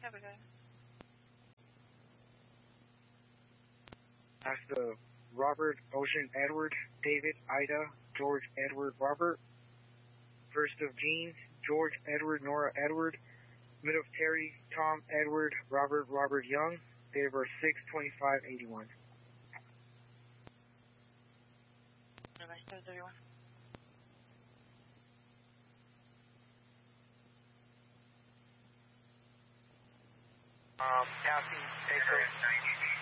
Have a good. That's the Robert, Ocean, Edward, David, Ida, George, Edward, Robert. First of Jean, George, Edward, Nora, Edward. Mid of Terry, Tom, Edward, Robert, Robert Young. Date of birth 6/25/81. Device 731. Passing, take her.